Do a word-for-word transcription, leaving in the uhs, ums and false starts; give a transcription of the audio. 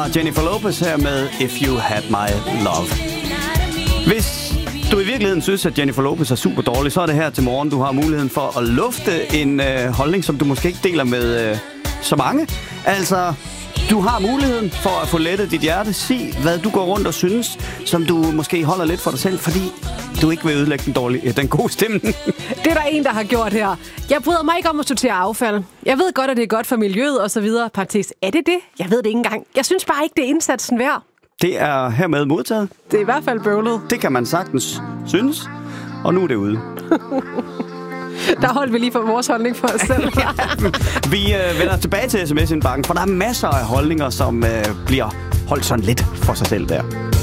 Jennifer Lopez her med If You Had My Love. Hvis du i virkeligheden synes, at Jennifer Lopez er super dårlig, så er det her til morgen, du har muligheden for at lufte en øh, holdning, som du måske ikke deler med øh, så mange. Altså, du har muligheden for at få lettet dit hjerte. Sig, hvad du går rundt og synes, som du måske holder lidt for dig selv, fordi du ikke vil ødelægge den, dårlige, den gode stemning. Det er der en, der har gjort her. Jeg bryder mig ikke om at sortere affald. Jeg ved godt, at det er godt for miljøet og så videre. Parentes, er det det? Jeg ved det ikke engang. Jeg synes bare ikke, det er indsatsen værd. Det er hermed modtaget. Det er i hvert fald bøvlet. Det kan man sagtens synes, og nu er det ude. Der holdt vi lige for vores holdning for os selv. Ja, vi øh, vender tilbage til sms-indbakken, for der er masser af holdninger, som øh, bliver holdt sådan lidt for sig selv der.